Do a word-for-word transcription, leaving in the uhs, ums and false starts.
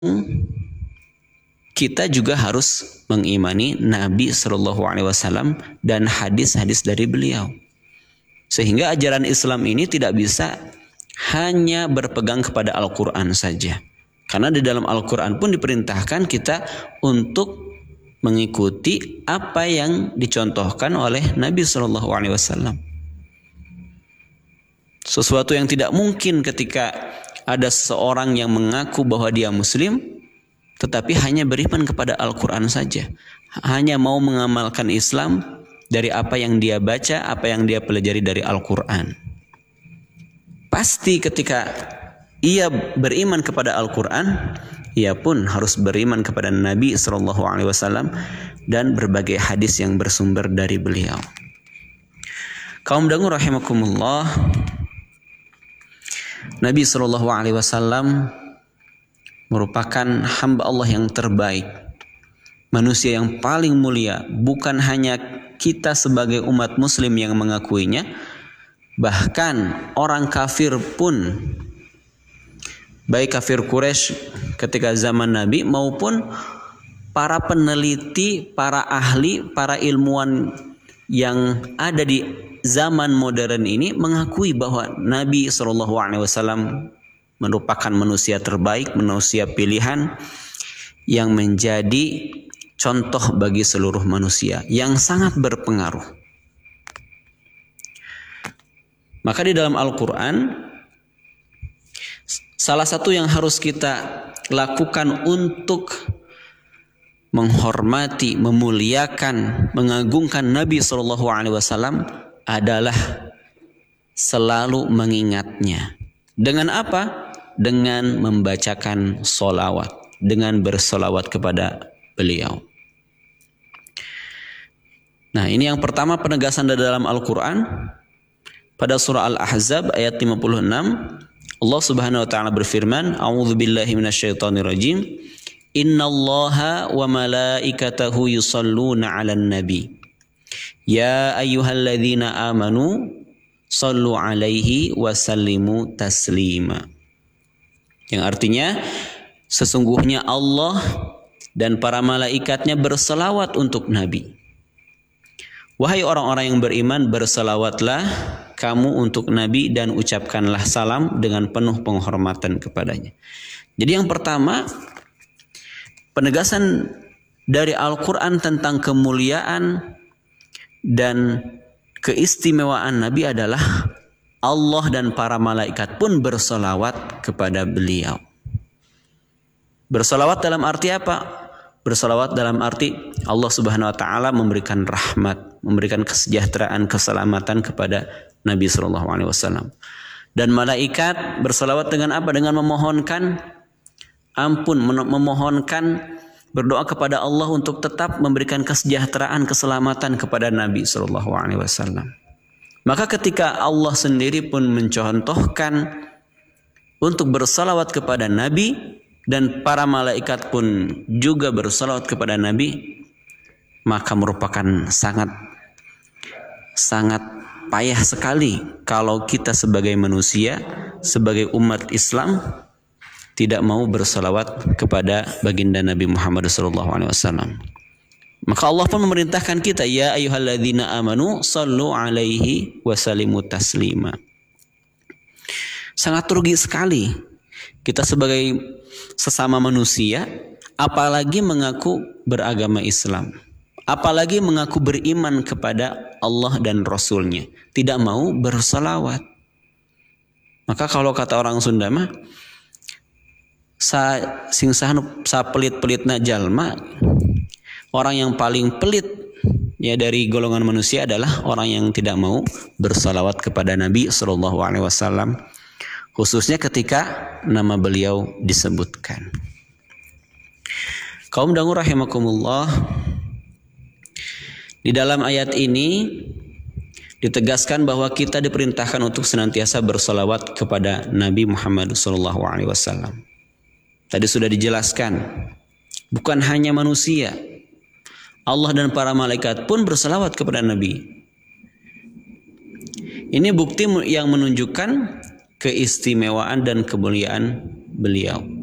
kita juga harus mengimani Nabi Shallallahu Alaihi Wasallam dan hadis-hadis dari beliau. Sehingga ajaran Islam ini tidak bisa hanya berpegang kepada Al-Quran saja. Karena di dalam Al-Quran pun diperintahkan kita untuk mengikuti apa yang dicontohkan oleh Nabi Shallallahu Alaihi Wasallam. Sesuatu yang tidak mungkin ketika ada seseorang yang mengaku bahwa dia Muslim, tetapi hanya beriman kepada Al-Quran saja. Hanya mau mengamalkan Islam dari apa yang dia baca, apa yang dia pelajari dari Al-Quran. Pasti ketika ia beriman kepada Al-Quran, ia pun harus beriman kepada Nabi Shallallahu Alaihi Wasallam dan berbagai hadis yang bersumber dari beliau. Kaum dangu rahimakumullah, Nabi Shallallahu Alaihi Wasallam merupakan hamba Allah yang terbaik, manusia yang paling mulia. Bukan hanya kita sebagai umat Muslim yang mengakuinya, bahkan orang kafir pun, baik kafir Quraisy ketika zaman Nabi maupun para peneliti, para ahli, para ilmuwan yang ada di zaman modern ini mengakui bahwa Nabi Shallallahu Alaihi Wasallam merupakan manusia terbaik, manusia pilihan yang menjadi contoh bagi seluruh manusia, yang sangat berpengaruh. Maka di dalam Al-Quran, salah satu yang harus kita lakukan untuk menghormati, memuliakan, mengagungkan Nabi Shallallahu Alaihi Wasallam adalah selalu mengingatnya. Dengan apa? Dengan membacakan solawat, dengan bersolawat kepada beliau. Nah, ini yang pertama penegasan dari dalam Al-Quran. Pada surah Al-Ahzab ayat lima puluh enam, Allah Subhanahu wa taala berfirman, A'udzu billahi minasyaitonir rajim. Innallaha wa malaikatahu yusalluna 'alan nabi. Ya ayyuhalladzina amanu sallu 'alaihi wa sallimu taslima. Yang artinya, sesungguhnya Allah dan para malaikatnya berselawat untuk Nabi. Wahai orang-orang yang beriman, berselawatlah kamu untuk Nabi dan ucapkanlah salam dengan penuh penghormatan kepadanya. Jadi yang pertama, penegasan dari Al-Quran tentang kemuliaan dan keistimewaan Nabi adalah Allah dan para malaikat pun bersolawat kepada beliau. Bersolawat dalam arti apa? Bersolawat dalam arti Allah Subhanahu wa taala memberikan rahmat, memberikan kesejahteraan, keselamatan kepada Nabi Shallallahu Alaihi Wasallam. Dan malaikat bersolawat dengan apa? Dengan memohonkan ampun, memohonkan berdoa kepada Allah untuk tetap memberikan kesejahteraan, keselamatan kepada Nabi Shallallahu Alaihi Wasallam. Maka ketika Allah sendiri pun mencontohkan untuk bersalawat kepada Nabi dan para malaikat pun juga bersalawat kepada Nabi, maka merupakan sangat sangat payah sekali kalau kita sebagai manusia, sebagai umat Islam tidak mau bersalawat kepada baginda Nabi Muhammad shallallahu alaihi wasallam. Maka Allah pun memerintahkan kita, ya ayyuhalladzina amanu sallu alaihi wa sallimu taslima. Sangat rugi sekali kita sebagai sesama manusia, apalagi mengaku beragama Islam, apalagi mengaku beriman kepada Allah dan Rasulnya, tidak mau bersalawat. Maka kalau kata orang Sunda mah, sa sing sa pelit-pelitna jalma, orang yang paling pelit ya dari golongan manusia adalah orang yang tidak mau bersalawat kepada Nabi shallallahu alaihi wasallam, khususnya ketika nama beliau disebutkan. Kaum dangu rahimakumullah, di dalam ayat ini ditegaskan bahwa kita diperintahkan untuk senantiasa bersalawat kepada Nabi Muhammad shallallahu alaihi wasallam. Tadi sudah dijelaskan, bukan hanya manusia, Allah dan para malaikat pun bersalawat kepada Nabi. Ini bukti yang menunjukkan keistimewaan dan kemuliaan beliau.